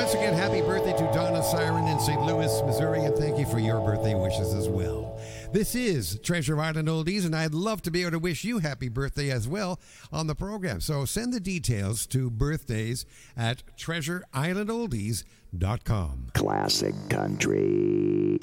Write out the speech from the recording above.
Once again, happy birthday to Donna Siren in St. Louis, Missouri, and thank you for your birthday wishes as well. This is Treasure Island Oldies, and I'd love to be able to wish you happy birthday as well on the program. So send the details to birthdays at treasureislandoldies.com. Classic country.